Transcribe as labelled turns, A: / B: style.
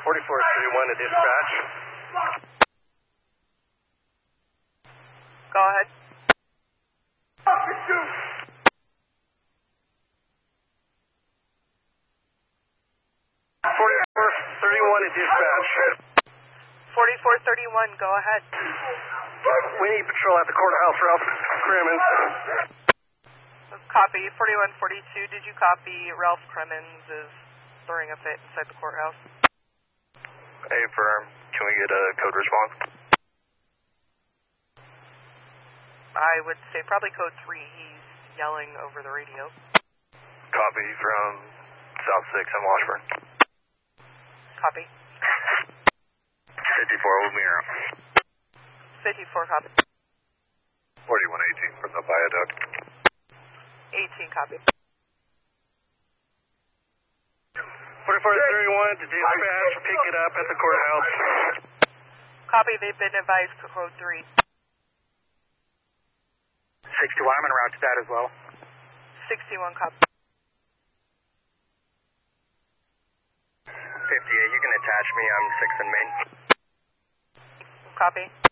A: 4431 to dispatch.
B: Go ahead.
A: 4431 to dispatch.
B: 4431, go ahead.
A: We need patrol at the courthouse, Ralph Crimmins.
B: Copy. 4142, did you copy Ralph Crimmins is throwing a fit inside the courthouse?
C: Affirm. Can we get a code response?
B: I would say probably code 3. He's yelling over the radio.
C: Copy from South 6 in Washburn.
B: Copy.
C: 54, move me around.
B: 54, copy.
C: 4118 from the viaduct.
B: 18, copy.
A: 4431 to dispatch, pick it up at the courthouse.
B: Copy, they've been advised to code 3.
D: 61, I'm en route to that as well.
B: 61, copy.
C: 58, you can attach me, I'm 6 in Main.
B: Copy.